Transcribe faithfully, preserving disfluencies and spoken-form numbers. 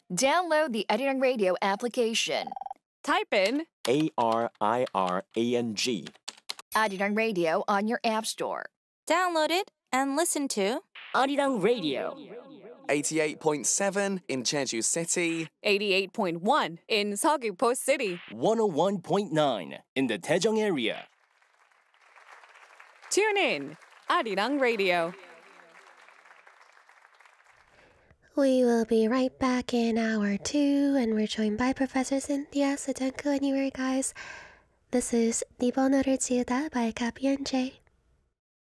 Download the Arirang Radio application. Type in A R I R A N G. Arirang Radio on your app store. Download it and listen to Arirang Radio. eighty-eight point seven in Jeju City. eighty-eight point one in Seogwipo City. one oh one point nine in the Daejeong area. Tune in, Arirang Radio. We will be right back in hour two, and we're joined by Professor Cynthia. So don't go anywhere, guys. This is 네 번호를 지우다 by Kapi and Jay.